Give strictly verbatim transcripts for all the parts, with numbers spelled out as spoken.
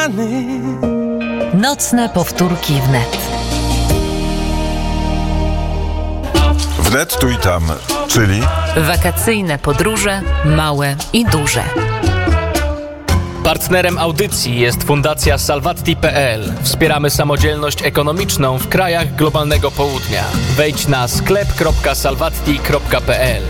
Nocne powtórki wnet. Wnet tu i tam, czyli Wakacyjne podróże, małe i duże. Partnerem audycji jest Fundacja Salvatti kropka pe el. Wspieramy samodzielność ekonomiczną w krajach globalnego południa. Wejdź na sklep kropka salvatti kropka pe el.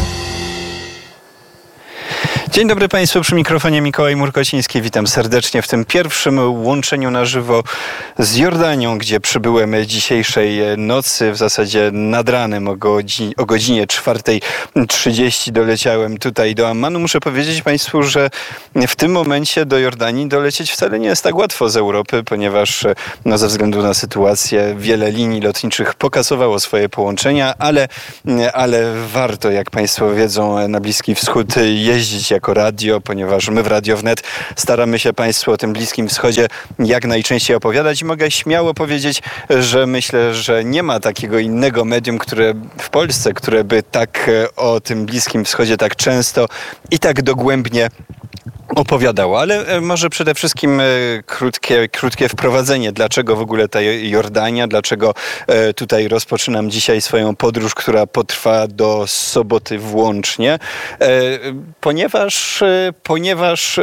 Dzień dobry Państwu, przy mikrofonie Mikołaj Murkociński. Witam serdecznie w tym pierwszym łączeniu na żywo z Jordanią, gdzie przybyłem dzisiejszej nocy, w zasadzie nad ranem o, godzi- o godzinie czwartej trzydzieści doleciałem tutaj do Ammanu. Muszę powiedzieć Państwu, że w tym momencie do Jordanii dolecieć wcale nie jest tak łatwo z Europy, ponieważ no, ze względu na sytuację wiele linii lotniczych pokasowało swoje połączenia, ale, ale warto, jak Państwo wiedzą, na Bliski Wschód jeździć jako radio, ponieważ my w Radio Wnet staramy się Państwu o tym Bliskim Wschodzie jak najczęściej opowiadać i mogę śmiało powiedzieć, że myślę, że nie ma takiego innego medium, które w Polsce, które by tak o tym Bliskim Wschodzie tak często i tak dogłębnie opowiadało, ale może przede wszystkim krótkie, krótkie wprowadzenie, dlaczego w ogóle ta Jordania, dlaczego tutaj rozpoczynam dzisiaj swoją podróż, która potrwa do soboty włącznie, ponieważ, ponieważ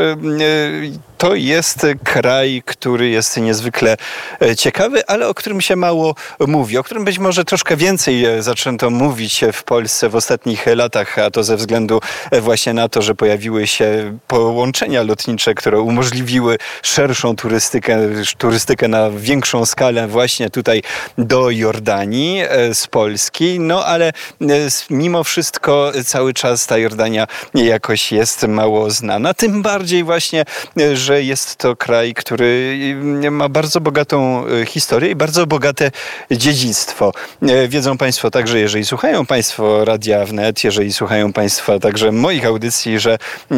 to jest kraj, który jest niezwykle ciekawy, ale o którym się mało mówi, o którym być może troszkę więcej zaczęto mówić w Polsce w ostatnich latach, a to ze względu właśnie na to, że pojawiły się połączenia lotnicze, które umożliwiły szerszą turystykę, turystykę na większą skalę właśnie tutaj do Jordanii z Polski. No ale mimo wszystko cały czas ta Jordania jakoś jest mało znana. Tym bardziej właśnie, że jest to kraj, który ma bardzo bogatą historię i bardzo bogate dziedzictwo. Wiedzą Państwo także, jeżeli słuchają Państwo Radia Wnet, jeżeli słuchają Państwo także moich audycji, że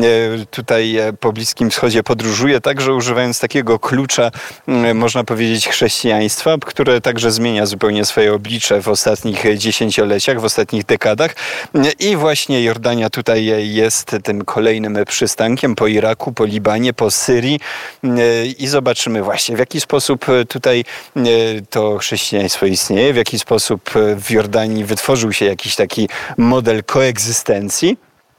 tutaj po Bliskim Wschodzie podróżuję, także używając takiego klucza, można powiedzieć, chrześcijaństwa, które także zmienia zupełnie swoje oblicze w ostatnich dziesięcioleciach, w ostatnich dekadach. I właśnie Jordania tutaj jest tym kolejnym przystankiem po Iraku, po Libanie, po Syrii i zobaczymy właśnie, w jaki sposób tutaj to chrześcijaństwo istnieje, w jaki sposób w Jordanii wytworzył się jakiś taki model koegzystencji.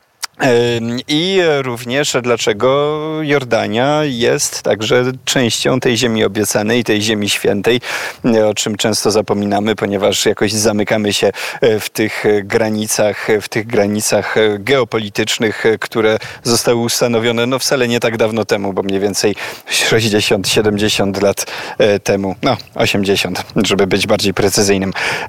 I również dlaczego Jordania jest także częścią tej ziemi obiecanej, tej ziemi świętej, o czym często zapominamy, ponieważ jakoś zamykamy się w tych granicach, w tych granicach geopolitycznych, które zostały ustanowione no wcale nie tak dawno temu, bo mniej więcej sześćdziesiąt siedemdziesiąt lat temu, no osiemdziesiąt, żeby być bardziej precyzyjnym.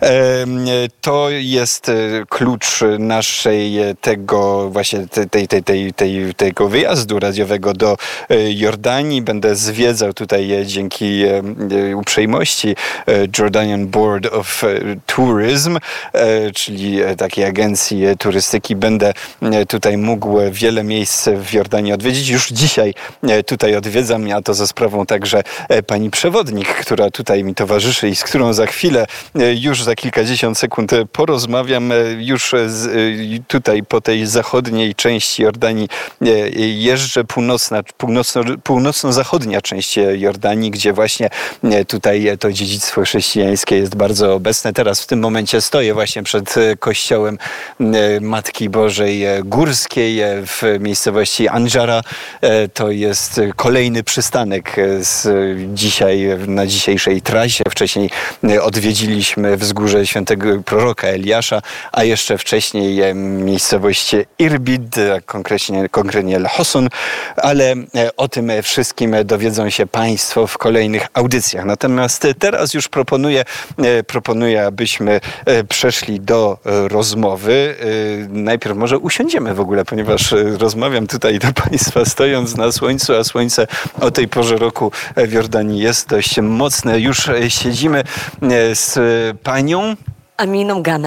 To jest klucz naszej tego właśnie Tej, tej, tej, tej, tego wyjazdu radiowego do Jordanii. Będę zwiedzał tutaj dzięki uprzejmości Jordanian Board of Tourism, czyli takiej agencji turystyki. Będę tutaj mógł wiele miejsc w Jordanii odwiedzić. Już dzisiaj tutaj odwiedzam, a to za sprawą także pani przewodnik, która tutaj mi towarzyszy i z którą za chwilę, już za kilkadziesiąt sekund porozmawiam. Już z, tutaj po tej zachodniej części Jordanii jeżdżę, północna, północno, północno-zachodnia część Jordanii, gdzie właśnie tutaj to dziedzictwo chrześcijańskie jest bardzo obecne. Teraz w tym momencie stoję właśnie przed kościołem Matki Bożej Górskiej w miejscowości Anjara. To jest kolejny przystanek z dzisiaj, na dzisiejszej trasie. Wcześniej odwiedziliśmy wzgórze świętego proroka Eliasza, a jeszcze wcześniej miejscowość Irbid, konkretnie, konkretnie Al-Hosun, ale o tym wszystkim dowiedzą się Państwo w kolejnych audycjach. Natomiast teraz już proponuję, proponuję, abyśmy przeszli do rozmowy. Najpierw może usiądziemy w ogóle, ponieważ rozmawiam tutaj do Państwa stojąc na słońcu, a słońce o tej porze roku w Jordanii jest dość mocne. Już siedzimy z panią Aminą Ganem.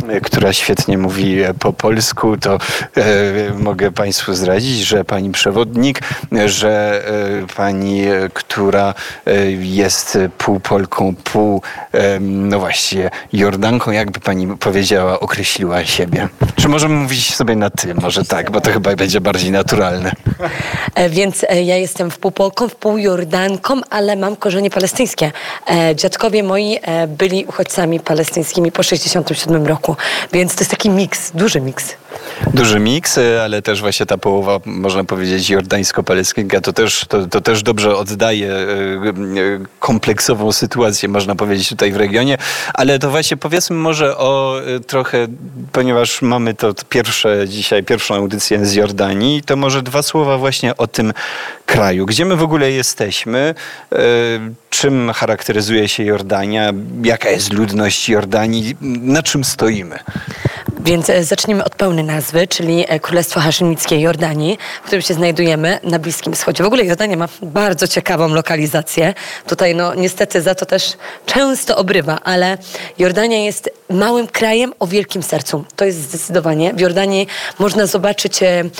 która świetnie mówi po polsku, to e, mogę Państwu zdradzić, że pani przewodnik, że e, pani, która e, jest pół Polką, pół, e, no właśnie, Jordanką, jakby pani powiedziała, określiła siebie. Czy możemy mówić sobie na ty? Może tak, bo to chyba będzie bardziej naturalne. E, więc e, ja jestem wpół Polką, wpół Jordanką, ale mam korzenie palestyńskie. E, dziadkowie moi e, byli uchodźcami palestyńskimi po sześćdziesiątym siódmym roku, więc to jest taki miks, duży miks. Duży miks, ale też właśnie ta połowa, można powiedzieć, jordańsko-palestyńska, to też, to, to też dobrze oddaje kompleksową sytuację, można powiedzieć, tutaj w regionie. Ale to właśnie powiedzmy może o trochę, ponieważ mamy to pierwsze dzisiaj, pierwszą audycję z Jordanii, to może dwa słowa właśnie o tym kraju. Gdzie my w ogóle jesteśmy? Czym charakteryzuje się Jordania? Jaka jest ludność Jordanii? Na czym stoimy? Więc zacznijmy od pełnej nazwy, czyli Królestwo Haszemickie Jordanii, w którym się znajdujemy na Bliskim Wschodzie. W ogóle Jordania ma bardzo ciekawą lokalizację. Tutaj no niestety za to też często obrywa, ale Jordania jest małym krajem o wielkim sercu. To jest zdecydowanie. W Jordanii można zobaczyć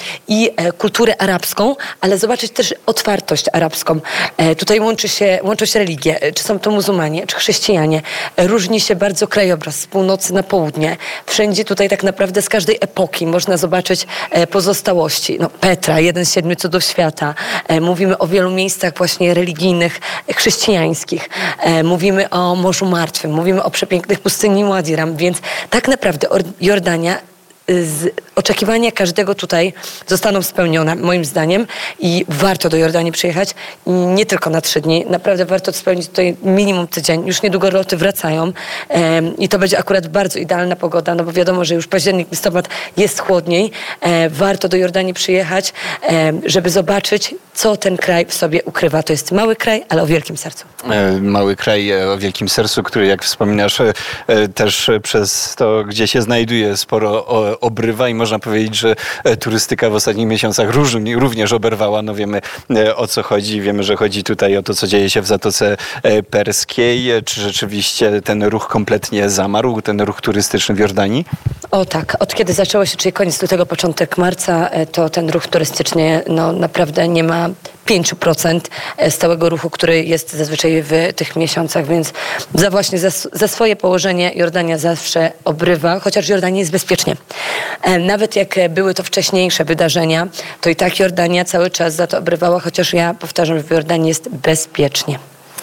i kulturę arabską, ale zobaczyć też otwartość arabską. Tutaj łączy się, łączą się religie, czy są to muzułmanie, czy chrześcijanie. Różni się bardzo krajobraz z północy na południe. Wszędzie tutaj tak naprawdę z każdej epoki można zobaczyć pozostałości. No, Petra, jeden z siedmiu cudów świata. Mówimy o wielu miejscach właśnie religijnych, chrześcijańskich. Mówimy o Morzu Martwym, mówimy o przepięknych pustyni Wadi Rum, więc tak naprawdę Jordania, z oczekiwania każdego tutaj zostaną spełnione, moim zdaniem, i warto do Jordanii przyjechać nie tylko na trzy dni. Naprawdę warto spełnić tutaj minimum tydzień. Już niedługo loty wracają um, i to będzie akurat bardzo idealna pogoda, no bo wiadomo, że już październik, listopad jest chłodniej. Um, warto do Jordanii przyjechać, um, żeby zobaczyć, co ten kraj w sobie ukrywa. To jest mały kraj, ale o wielkim sercu. Mały kraj o wielkim sercu, który, jak wspominasz, też przez to, gdzie się znajduje, sporo obrywa i można powiedzieć, że turystyka w ostatnich miesiącach również oberwała. No wiemy, o co chodzi. Wiemy, że chodzi tutaj o to, co dzieje się w Zatoce Perskiej. Czy rzeczywiście ten ruch kompletnie zamarł, ten ruch turystyczny w Jordanii? O tak, od kiedy zaczęło się, czyli koniec lutego, początek marca, to ten ruch turystyczny no, naprawdę nie ma pięć procent stałego ruchu, który jest zazwyczaj w tych miesiącach, więc za właśnie za, za swoje położenie Jordania zawsze obrywa, chociaż Jordania jest bezpiecznie. Nawet jak były to wcześniejsze wydarzenia, to i tak Jordania cały czas za to obrywała, chociaż ja powtarzam, że w Jordanii jest bezpiecznie.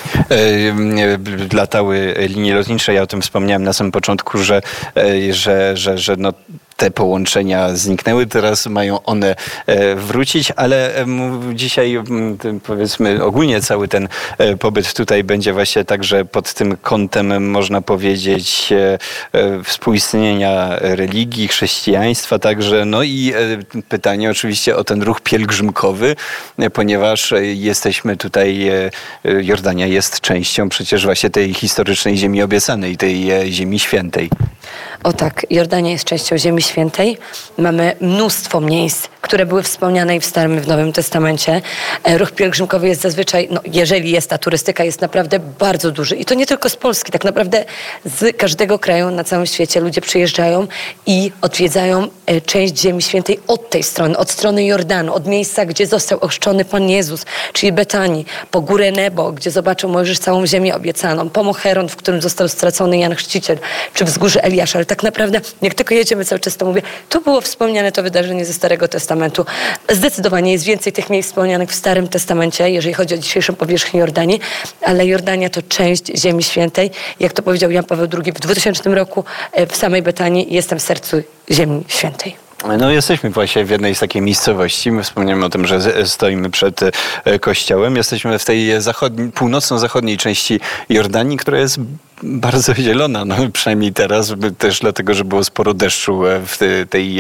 Latały linie lotnicze, ja o tym wspomniałem na samym początku, że, że, że, że no te połączenia zniknęły, teraz mają one wrócić, ale dzisiaj powiedzmy ogólnie cały ten pobyt tutaj będzie właśnie także pod tym kątem, można powiedzieć, współistnienia religii, chrześcijaństwa także, no i pytanie oczywiście o ten ruch pielgrzymkowy, ponieważ jesteśmy tutaj, Jordania jest częścią przecież właśnie tej historycznej ziemi obiecanej, tej ziemi świętej. O tak, Jordania jest częścią Ziemi Świętej. Mamy mnóstwo miejsc, które były wspomniane i w Starym i w Nowym Testamencie. Ruch pielgrzymkowy jest zazwyczaj, no jeżeli jest ta turystyka, jest naprawdę bardzo duży. I to nie tylko z Polski, tak naprawdę z każdego kraju na całym świecie ludzie przyjeżdżają i odwiedzają część Ziemi Świętej od tej strony, od strony Jordanu, od miejsca, gdzie został ochrzczony Pan Jezus, czyli Betanii, po Górę Nebo, gdzie zobaczył Mojżesz całą ziemię obiecaną, po Moheron, w którym został stracony Jan Chrzciciel, czy wzgórze Eliasza. Ale tak naprawdę, jak tylko jedziemy cały czas, to mówię, tu było wspomniane to wydarzenie ze Starego Testamentu. Zdecydowanie jest więcej tych miejsc wspomnianych w Starym Testamencie, jeżeli chodzi o dzisiejszą powierzchnię Jordanii, ale Jordania to część Ziemi Świętej. Jak to powiedział Jan Paweł drugi w dwutysięcznym roku w samej Betanii, jestem w sercu Ziemi Świętej. No jesteśmy właśnie w jednej z takiej miejscowości. My wspomniałem o tym, że stoimy przed kościołem. Jesteśmy w tej zachodni, północno-zachodniej części Jordanii, która jest bardzo zielona, no przynajmniej teraz, też dlatego, że było sporo deszczu w tej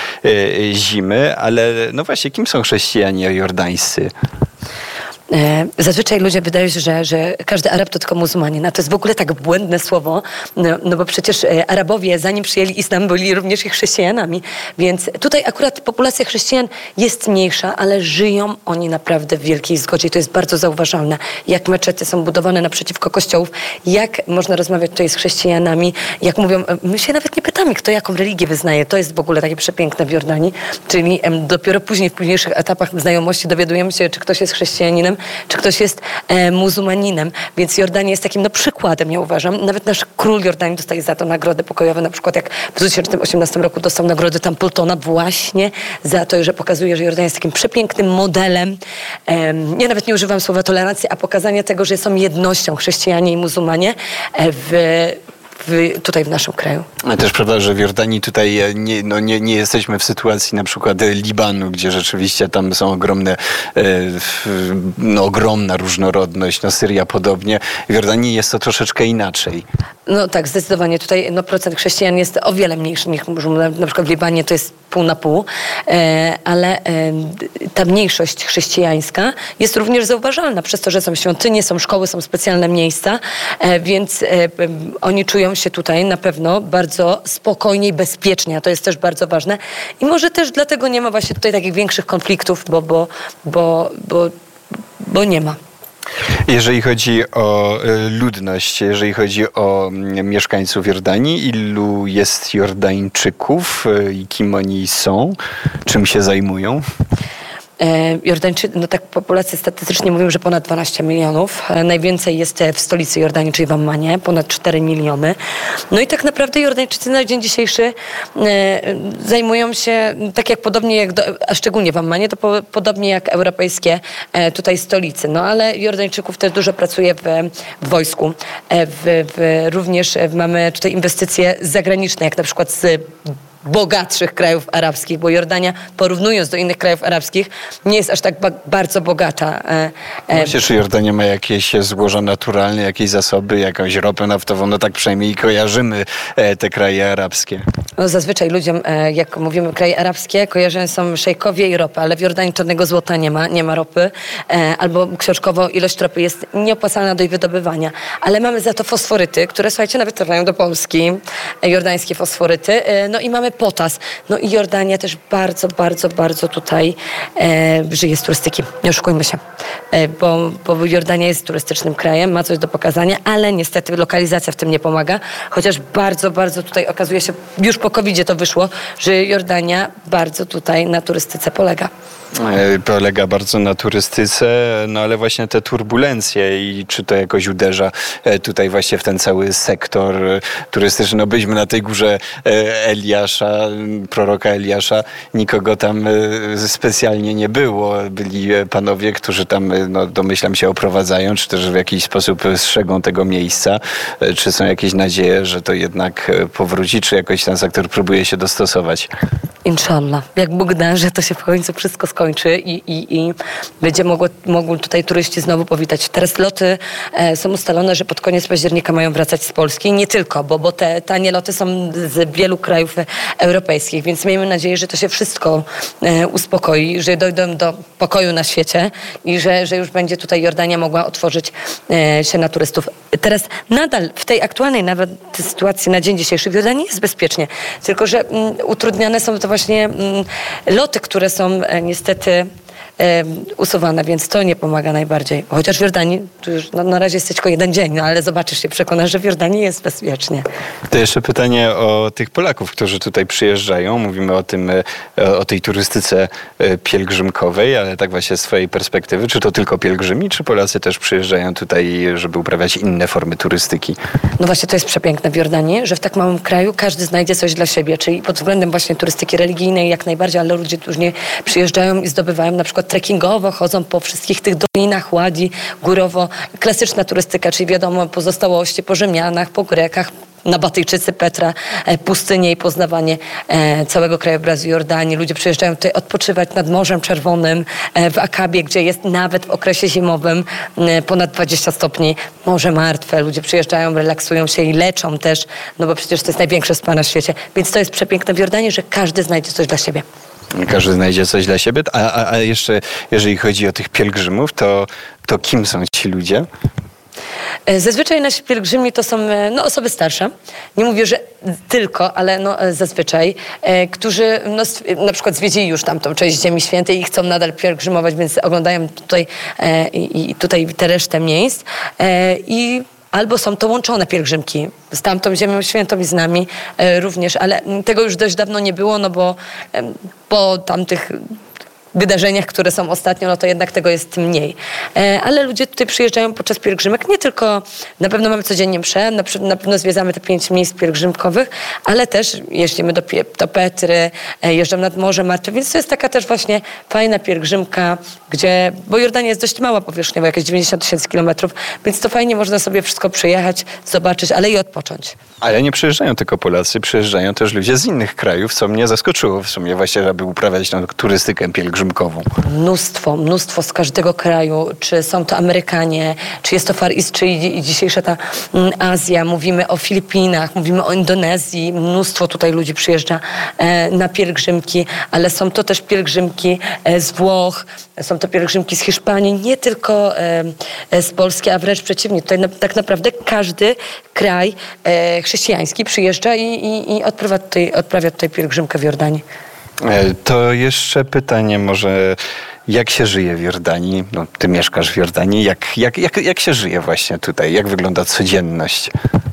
zimy. Ale no właśnie, kim są chrześcijanie jordańscy? Zazwyczaj ludzie wydają się, że, że każdy Arab to tylko muzułmanin. A to jest w ogóle tak błędne słowo, no, no bo przecież Arabowie, zanim przyjęli islam, byli również i chrześcijanami. Więc tutaj akurat populacja chrześcijan jest mniejsza, ale żyją oni naprawdę w wielkiej zgodzie. I to jest bardzo zauważalne. Jak meczety są budowane naprzeciwko kościołów, jak można rozmawiać tutaj z chrześcijanami, jak mówią, my się nawet nie pytamy, sami, kto jaką religię wyznaje. To jest w ogóle takie przepiękne w Jordanii, czyli em, dopiero później, w późniejszych etapach znajomości dowiadujemy się, czy ktoś jest chrześcijaninem, czy ktoś jest e, muzułmaninem. Więc Jordania jest takim no, przykładem, ja uważam. Nawet nasz król Jordanii dostaje za to nagrody pokojowe, na przykład jak w dwa tysiące osiemnastym roku dostał nagrodę Templetona właśnie za to, że pokazuje, że Jordania jest takim przepięknym modelem. Um, ja nawet nie używam słowa tolerancji, a pokazania tego, że są jednością chrześcijanie i muzułmanie w, w, tutaj w naszym kraju. Ale też prawda, że w Jordanii tutaj nie, no nie, nie jesteśmy w sytuacji na przykład Libanu, gdzie rzeczywiście tam są ogromne, no ogromna różnorodność, no Syria podobnie. W Jordanii jest to troszeczkę inaczej. No tak, zdecydowanie. Tutaj no, procent chrześcijan jest o wiele mniejszy niż na przykład w Libanie to jest pół na pół, e, ale e, ta mniejszość chrześcijańska jest również zauważalna przez to, że są świątynie, są szkoły, są specjalne miejsca, e, więc e, oni czują się tutaj na pewno bardzo spokojnie i bezpiecznie, a to jest też bardzo ważne. I może też dlatego nie ma właśnie tutaj takich większych konfliktów, bo, bo, bo, bo, bo nie ma. Jeżeli chodzi o ludność, jeżeli chodzi o mieszkańców Jordanii, ilu jest Jordańczyków i kim oni są, czym się zajmują? Jordańczycy, no tak populacje statystycznie mówią, że ponad dwanaście milionów. Najwięcej jest w stolicy Jordanii, czyli w Ammanie, ponad cztery miliony. No i tak naprawdę Jordańczycy na dzień dzisiejszy e, zajmują się, tak jak podobnie jak, do, a szczególnie w Ammanie, to po, podobnie jak europejskie e, tutaj stolicy. No ale Jordańczyków też dużo pracuje w, w wojsku. E, w, w, również mamy tutaj inwestycje zagraniczne, jak na przykład z bogatszych krajów arabskich, bo Jordania, porównując do innych krajów arabskich, nie jest aż tak ba- bardzo bogata. E, e, Właśnie, czy Jordania ma jakieś złoża naturalne, jakieś zasoby, jakąś ropę naftową? No tak przynajmniej kojarzymy e, te kraje arabskie. No zazwyczaj ludziom, e, jak mówimy kraje arabskie, kojarzone są szejkowie i ropa, ale w Jordanii czarnego złota nie ma, nie ma ropy, e, albo książkowo ilość ropy jest nieopłacalna do jej wydobywania. Ale mamy za to fosforyty, które, słuchajcie, nawet trafiają do Polski, e, jordańskie fosforyty, e, no i mamy potas. No i Jordania też bardzo, bardzo, bardzo tutaj e, żyje z turystyki. Nie oszukujmy się. E, bo, bo Jordania jest turystycznym krajem, ma coś do pokazania, ale niestety lokalizacja w tym nie pomaga. Chociaż bardzo, bardzo tutaj okazuje się, już po kowidzie to wyszło, że Jordania bardzo tutaj na turystyce polega. E, polega bardzo na turystyce, no ale właśnie te turbulencje i czy to jakoś uderza e, tutaj właśnie w ten cały sektor e, turystyczny. No byliśmy na tej górze e, Eliasza, proroka Eliasza, nikogo tam specjalnie nie było. Byli panowie, którzy tam, no, domyślam się, oprowadzają, czy też w jakiś sposób strzegą tego miejsca. Czy są jakieś nadzieje, że to jednak powróci, czy jakoś ten sektor próbuje się dostosować? Inshallah. Jak Bóg da, że to się w końcu wszystko skończy i, i, i będzie mogło, mogą tutaj turyści znowu powitać. Teraz loty e, są ustalone, że pod koniec października mają wracać z Polski. Nie tylko, bo, bo te tanie loty są z wielu krajów europejskich, więc miejmy nadzieję, że to się wszystko e, uspokoi, że dojdą do pokoju na świecie i że, że już będzie tutaj Jordania mogła otworzyć e, się na turystów. Teraz nadal w tej aktualnej nawet sytuacji na dzień dzisiejszy w Jordanii jest bezpiecznie, tylko że mm, utrudniane są to właśnie mm, loty, które są e, niestety e, usuwane, więc to nie pomaga najbardziej. Chociaż w Jordanii, tu już no, na razie jest tylko jeden dzień, no, ale zobaczysz się, przekonasz, że w Jordanii jest bezpiecznie. To jeszcze pytanie o tych Polaków, którzy tutaj przyjeżdżają. Mówimy o tym, o tej turystyce pielgrzymkowej, ale tak właśnie z twojej perspektywy, czy to tylko pielgrzymi, czy Polacy też przyjeżdżają tutaj, żeby uprawiać inne formy turystyki? No właśnie to jest przepiękne w Jordanii, że w tak małym kraju każdy znajdzie coś dla siebie, czyli pod względem właśnie turystyki religijnej jak najbardziej, ale ludzie różnie przyjeżdżają i zdobywają na przykład trekkingowo, chodzą po wszystkich tych dolinach, ładzi, górowo. Klasyczna turystyka, czyli wiadomo pozostałości po Rzymianach, po Grekach, na Batyjczycy, Petra, pustynię i poznawanie całego krajobrazu Jordanii. Ludzie przyjeżdżają tutaj odpoczywać nad Morzem Czerwonym, w Akabie, gdzie jest nawet w okresie zimowym ponad dwadzieścia stopni, Morze Martwe. Ludzie przyjeżdżają, relaksują się i leczą też, no bo przecież to jest największe spa na świecie. Więc to jest przepiękne w Jordanii, że każdy znajdzie coś dla siebie. Każdy znajdzie coś dla siebie. A, a, a jeszcze, jeżeli chodzi o tych pielgrzymów, to, to kim są ci ludzie? Zazwyczaj nasi pielgrzymi to są no, osoby starsze. Nie mówię, że tylko, ale no, zazwyczaj, e, którzy no, na przykład zwiedzili już tam tą część Ziemi Świętej i chcą nadal pielgrzymować, więc oglądają tutaj, e, i tutaj tę resztę miejsc. E, i albo są to łączone pielgrzymki z tamtą Ziemią Świętą i z nami e, również, ale tego już dość dawno nie było, no bo e, po tamtych wydarzeniach, które są ostatnio, no to jednak tego jest mniej. E, ale ludzie tutaj przyjeżdżają podczas pielgrzymek, nie tylko, na pewno mamy codziennie msze, na, na pewno zwiedzamy te pięć miejsc pielgrzymkowych, ale też jeździmy do, do Petry, e, jeżdżam nad Morze Martwe, więc to jest taka też właśnie fajna pielgrzymka, gdzie, bo Jordania jest dość mała powierzchniowo, jakieś dziewięćdziesiąt tysięcy kilometrów, więc to fajnie można sobie wszystko przyjechać, zobaczyć, ale i odpocząć. Ale nie przyjeżdżają tylko Polacy, przyjeżdżają też ludzie z innych krajów, co mnie zaskoczyło w sumie właśnie, aby uprawiać tą turystykę pielgrzymkową. Mnóstwo, mnóstwo z każdego kraju, czy są to Amerykanie, czy jest to Far East, czy i, i dzisiejsza ta mm, Azja, mówimy o Filipinach, mówimy o Indonezji, mnóstwo tutaj ludzi przyjeżdża e, na pielgrzymki, ale są to też pielgrzymki e, z Włoch, są to pielgrzymki z Hiszpanii, nie tylko e, e, z Polski, a wręcz przeciwnie, tutaj na, tak naprawdę każdy kraj e, chrześcijański przyjeżdża i, i, i odprawia, tutaj, odprawia tutaj pielgrzymkę w Jordanii. To jeszcze pytanie może, jak się żyje w Jordanii? No, ty mieszkasz w Jordanii. Jak, jak, jak, jak się żyje właśnie tutaj? Jak wygląda codzienność?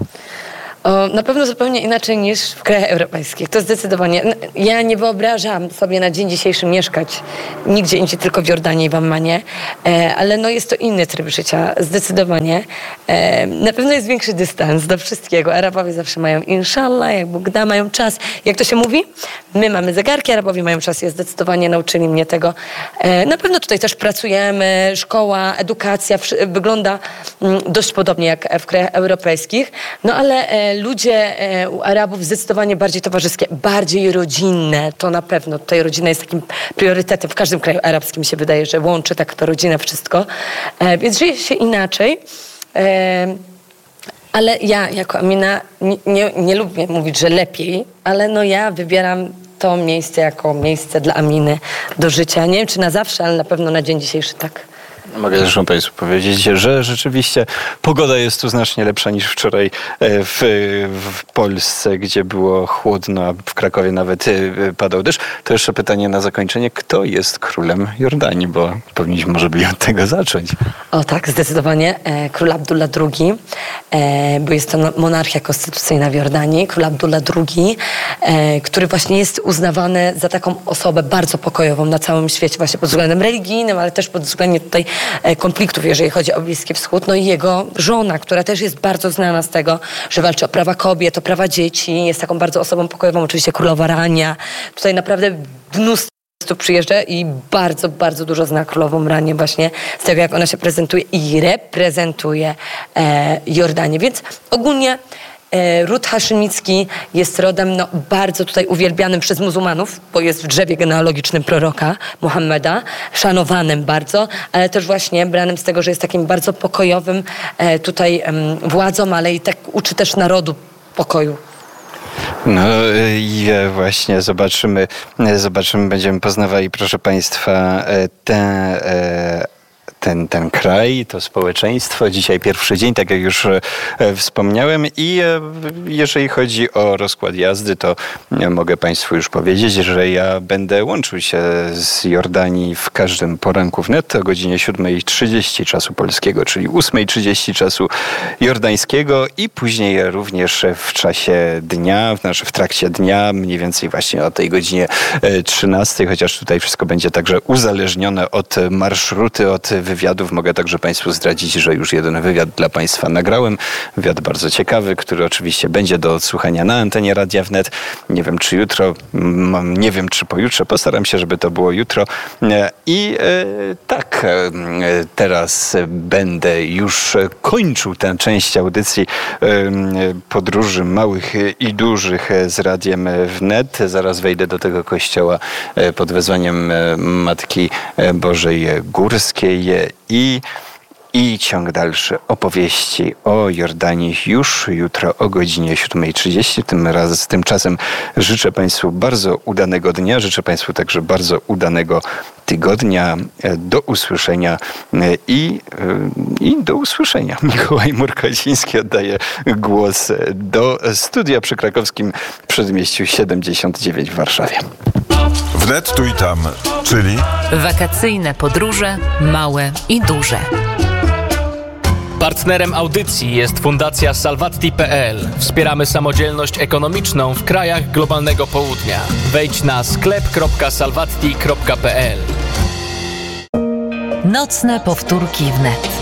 O, na pewno zupełnie inaczej niż w krajach europejskich. To zdecydowanie. Ja nie wyobrażam sobie na dzień dzisiejszy mieszkać nigdzie indziej, tylko w Jordanii i w Ammanie, e, ale no jest to inny tryb życia, zdecydowanie. E, na pewno jest większy dystans do wszystkiego. Arabowie zawsze mają inshallah, jak Bóg da, mają czas. Jak to się mówi? My mamy zegarki, Arabowie mają czas. Ja zdecydowanie nauczyli mnie tego. E, na pewno tutaj też pracujemy, szkoła, edukacja wygląda mm, dość podobnie jak w krajach europejskich, no ale e, ludzie e, u Arabów zdecydowanie bardziej towarzyskie, bardziej rodzinne, to na pewno. Tutaj rodzina jest takim priorytetem. W każdym kraju arabskim się wydaje, że łączy tak to rodzinę wszystko. E, więc żyje się inaczej. E, ale ja jako Amina nie, nie, nie lubię mówić, że lepiej, ale no ja wybieram to miejsce jako miejsce dla Aminy do życia. Nie wiem, czy na zawsze, ale na pewno na dzień dzisiejszy tak. Mogę zresztą Państwu powiedzieć, że rzeczywiście pogoda jest tu znacznie lepsza niż wczoraj w, w Polsce, gdzie było chłodno, a w Krakowie nawet padał deszcz. To jeszcze pytanie na zakończenie. Kto jest królem Jordanii? Bo powinniśmy może by od tego zacząć. O tak, zdecydowanie. E, król Abdullah drugi, e, bo jest to monarchia konstytucyjna w Jordanii. Król Abdullah drugi, e, który właśnie jest uznawany za taką osobę bardzo pokojową na całym świecie, właśnie pod względem religijnym, ale też pod względem tutaj konfliktów, jeżeli chodzi o Bliski Wschód. No i jego żona, która też jest bardzo znana z tego, że walczy o prawa kobiet, o prawa dzieci, jest taką bardzo osobą pokojową, oczywiście królowa Rania. Tutaj naprawdę mnóstwo tu przyjeżdża i bardzo, bardzo dużo zna królową Ranię właśnie z tego, jak ona się prezentuje i reprezentuje e, Jordanię. Więc ogólnie Ród haszymicki jest rodem no, bardzo tutaj uwielbianym przez muzułmanów, bo jest w drzewie genealogicznym proroka Muhammeda, szanowanym bardzo, ale też właśnie branym z tego, że jest takim bardzo pokojowym e, tutaj em, władzą, ale i tak uczy też narodu pokoju. No i właśnie zobaczymy, zobaczymy, będziemy poznawali, proszę Państwa, te Ten, ten kraj, to społeczeństwo. Dzisiaj pierwszy dzień, tak jak już e, wspomniałem. I e, jeżeli chodzi o rozkład jazdy, to e, mogę Państwu już powiedzieć, że ja będę łączył się z Jordanii w każdym poranku wnet o godzinie siódmej trzydzieści czasu polskiego, czyli ósmej trzydzieści czasu jordańskiego i później również w czasie dnia, znaczy w trakcie dnia, mniej więcej właśnie o tej godzinie trzynastej, chociaż tutaj wszystko będzie także uzależnione od marszruty, od wywiadów. Mogę także Państwu zdradzić, że już jeden wywiad dla Państwa nagrałem. Wywiad bardzo ciekawy, który oczywiście będzie do odsłuchania na antenie Radia Wnet. Nie wiem, czy jutro, nie wiem, czy pojutrze. Postaram się, żeby to było jutro. I tak, teraz będę już kończył tę część audycji podróży małych i dużych z Radiem Wnet. Zaraz wejdę do tego kościoła pod wezwaniem Matki Bożej Górskiej i, i ciąg dalszy opowieści o Jordanii już jutro o godzinie siódmej trzydzieści. Tym razem, tymczasem życzę Państwu bardzo udanego dnia, życzę Państwu także bardzo udanego tygodnia. Do usłyszenia i, i do usłyszenia. Mikołaj Murkociński oddaje głos do studia przy krakowskim Przedmieściu siedemdziesiąt dziewięć w Warszawie. Wnet tu i tam, czyli wakacyjne podróże małe i duże. Partnerem audycji jest Fundacja Salvati kropka pe el. Wspieramy samodzielność ekonomiczną w krajach globalnego południa. Wejdź na sklep kropka salvati kropka pe el. Nocne powtórki wnet.